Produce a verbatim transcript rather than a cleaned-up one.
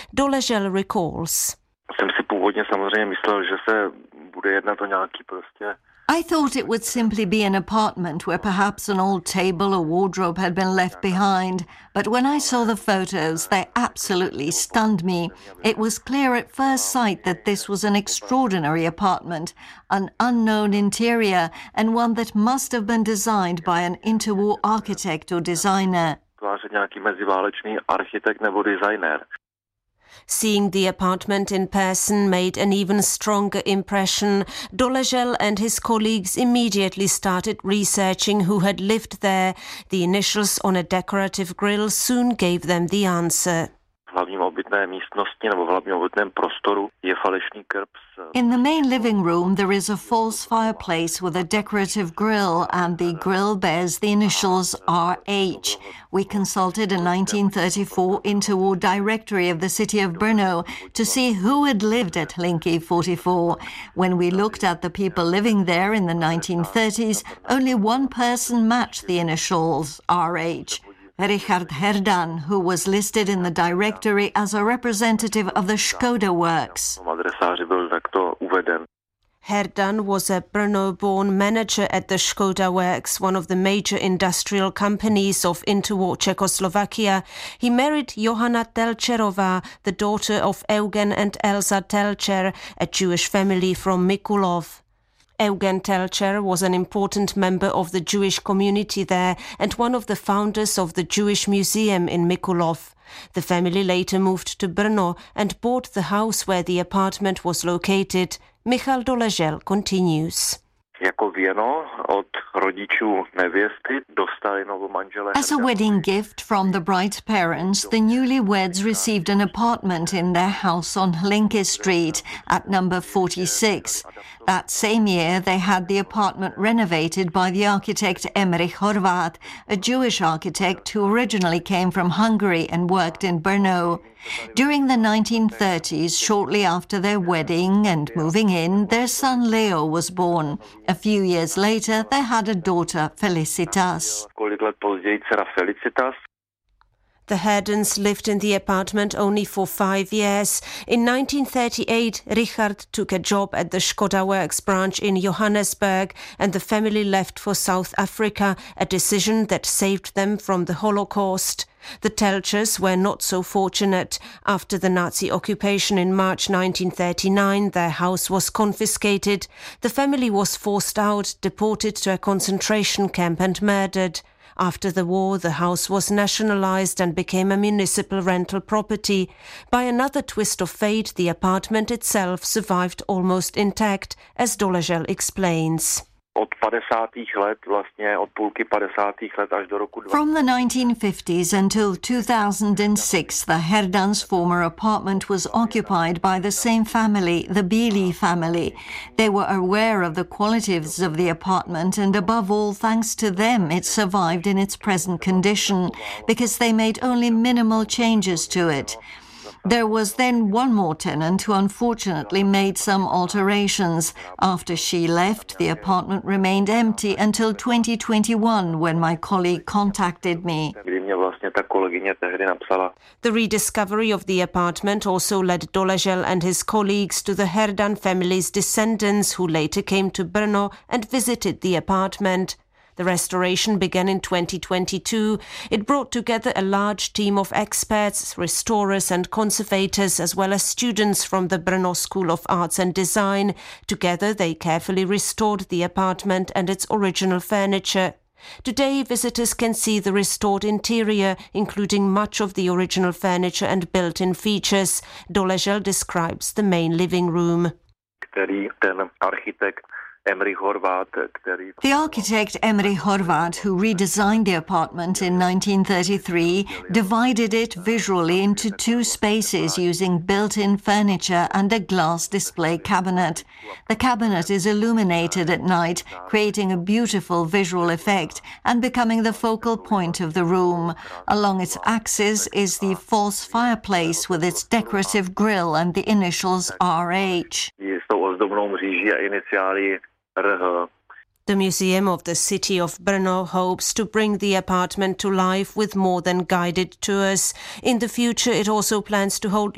Doležel recalls. Jsem si původně samozřejmě myslel, že se bude jednat o nějaký prostě. I thought it would simply be an apartment where perhaps an old table or wardrobe had been left behind, but when I saw the photos, they absolutely stunned me. It was clear at first sight that this was an extraordinary apartment, an unknown interior, and one that must have been designed by an interwar architect or designer. Nějaký meziválečný architekt nebo designer. Seeing the apartment in person made an even stronger impression. Doležel and his colleagues immediately started researching who had lived there. The initials on a decorative grill soon gave them the answer. Hlavním obytné místnosti nebo v hlavním obytném prostoru je falešný krb. In the main living room there is a false fireplace with a decorative grill, and the grill bears the initials R H. We consulted a nineteen thirty-four interwar directory of the city of Brno to see who had lived at Hlinky forty-four. When we looked at the people living there in the nineteen thirties, only one person matched the initials R H. Richard Herdan, who was listed in the directory as a representative of the Škoda Works. Herdan was a Brno-born manager at the Škoda Works, one of the major industrial companies of interwar Czechoslovakia. He married Johanna Telčerová, the daughter of Eugen and Elza Telčer, a Jewish family from Mikulov. Eugen Telčer was an important member of the Jewish community there and one of the founders of the Jewish Museum in Mikulov. The family later moved to Brno and bought the house where the apartment was located. Michal Doležel continues. As a wedding gift from the bride's parents, the newlyweds received an apartment in their house on Hlinky Street at number forty-six. That same year, they had the apartment renovated by the architect Emrich Horváth, a Jewish architect who originally came from Hungary and worked in Brno. During the nineteen thirties, shortly after their wedding and moving in, their son Leo was born. A few years later, they had a daughter, Felicitas. The Herdans lived in the apartment only for five years. In nineteen thirty-eight, Richard took a job at the Škoda Works branch in Johannesburg and the family left for South Africa, a decision that saved them from the Holocaust. The Telčers were not so fortunate. After the Nazi occupation in March nineteen thirty-nine, their house was confiscated. The family was forced out, deported to a concentration camp and murdered. After the war, the house was nationalized and became a municipal rental property. By another twist of fate, the apartment itself survived almost intact, as Doležel explains. From the nineteen fifties until two thousand six, the Herdans' former apartment was occupied by the same family, the Bílý family. They were aware of the qualities of the apartment, and above all, thanks to them, it survived in its present condition, because they made only minimal changes to it. There was then one more tenant who unfortunately made some alterations. After she left, the apartment remained empty until twenty twenty-one, when my colleague contacted me. The rediscovery of the apartment also led Doležel and his colleagues to the Herdan family's descendants, who later came to Brno and visited the apartment. The restoration began in twenty twenty-two. It brought together a large team of experts, restorers and conservators, as well as students from the Brno School of Arts and Design. Together, they carefully restored the apartment and its original furniture. Today, visitors can see the restored interior, including much of the original furniture and built-in features. Doležel describes the main living room. The architect Emrich Horváth, who redesigned the apartment in nineteen thirty-three, divided it visually into two spaces using built-in furniture and a glass display cabinet. The cabinet is illuminated at night, creating a beautiful visual effect and becoming the focal point of the room. Along its axis is the false fireplace with its decorative grille and the initials R H. The Museum of the City of Brno hopes to bring the apartment to life with more than guided tours. In the future, it also plans to hold